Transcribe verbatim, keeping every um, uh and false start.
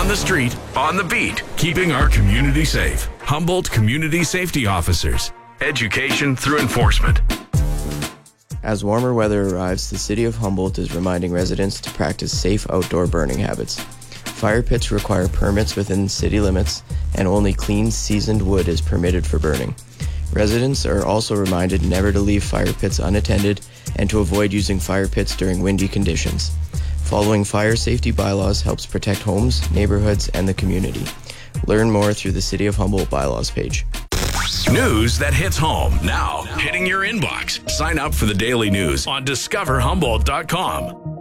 On the street, on the beat, keeping our community safe. Humboldt Community Safety Officers. Education through enforcement. As warmer weather arrives, the City of Humboldt is reminding residents to practice safe outdoor burning habits. Fire pits require permits within city limits, and only clean, seasoned wood is permitted for burning. Residents are also reminded never to leave fire pits unattended and to avoid using fire pits during windy conditions. Following fire safety bylaws helps protect homes, neighborhoods, and the community. Learn more through the City of Humboldt bylaws page. News that hits home now, hitting your inbox. Sign up for the daily news on discover humboldt dot com.